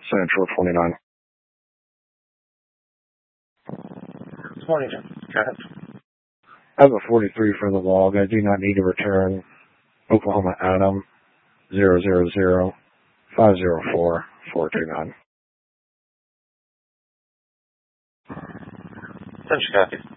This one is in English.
Central 29. Good morning, Jim. Go ahead. I have a 43 for the log. I do not need to return. Oklahoma Adam 000-504-429. Central copy.